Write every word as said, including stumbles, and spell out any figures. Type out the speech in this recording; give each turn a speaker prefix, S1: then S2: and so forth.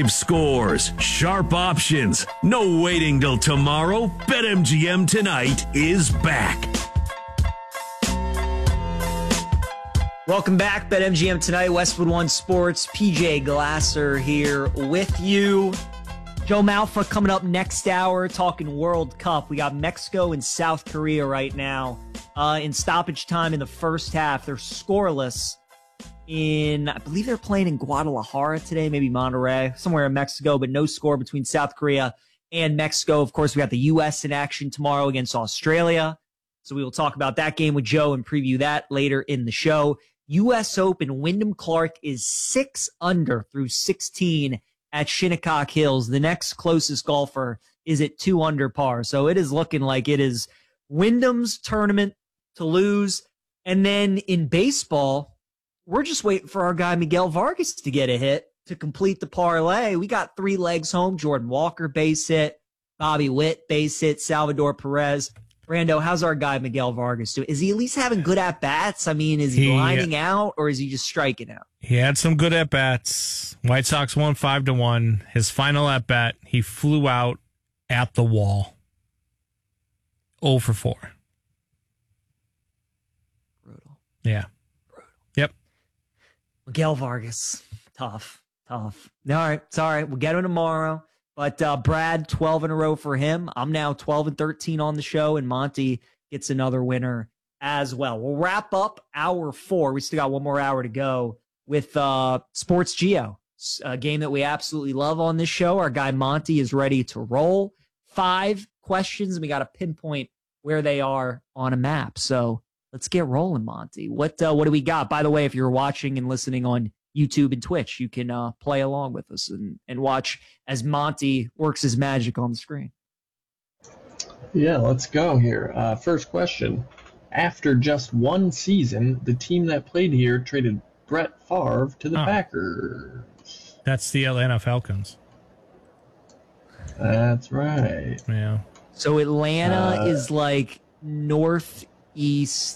S1: Scores, sharp options, no waiting till tomorrow. BetMGM tonight is back.
S2: Welcome back, BetMGM tonight. Westwood One Sports. P J Glasser here with you. Joe Malfa coming up next hour, talking World Cup. We got Mexico and South Korea right now uh, in stoppage time in the first half. They're scoreless. In, I believe they're playing in Guadalajara today, maybe Monterrey, somewhere in Mexico, but no score between South Korea and Mexico. Of course, we got the U S in action tomorrow against Australia. So we will talk about that game with Joe and preview that later in the show. U S Open, Wyndham Clark is six under through sixteen at Shinnecock Hills. The next closest golfer is at two under par. So it is looking like it is Wyndham's tournament to lose. And then in baseball, we're just waiting for our guy Miguel Vargas to get a hit to complete the parlay. We got three legs home. Jordan Walker base hit, Bobby Witt base hit, Salvador Perez. Brando, how's our guy Miguel Vargas doing? Is he at least having good at-bats? I mean, is he, he lining out or is he just striking out?
S3: He had some good at-bats. White Sox won five to one. His final at-bat, he flew out at the wall. oh for four.
S2: Brutal.
S3: Yeah. Yep.
S2: Miguel Vargas. Tough. Tough. All right. It's all right. We'll get him tomorrow. But uh, Brad, twelve in a row for him. I'm now twelve and thirteen on the show, and Monty gets another winner as well. We'll wrap up hour four. We still got one more hour to go with uh, Sports Geo, a game that we absolutely love on this show. Our guy Monty is ready to roll. Five questions, and we got to pinpoint where they are on a map. So let's get rolling, Monty. What uh, what do we got? By the way, if you're watching and listening on YouTube and Twitch, you can uh, play along with us and, and watch as Monty works his magic on the screen.
S4: Yeah, let's go here. Uh, first question. After just one season, the team that played here traded Brett Favre to the
S3: oh.
S4: Packers.
S3: That's the Atlanta Falcons.
S4: That's right.
S3: Yeah.
S2: So Atlanta
S4: Uh,
S2: is like northeast